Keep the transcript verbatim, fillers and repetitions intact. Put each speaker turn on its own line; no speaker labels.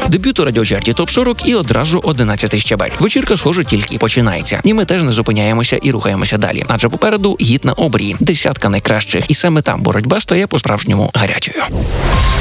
Дебют у радіочарті топ сорок і одразу одинадцятий щабель. Вечірка, схоже, тільки починається. І ми теж не зупиняємося і рухаємося далі. Адже попереду гід на обрії, десятка найкращих. І саме там боротьба стає по-справжньому гарячою.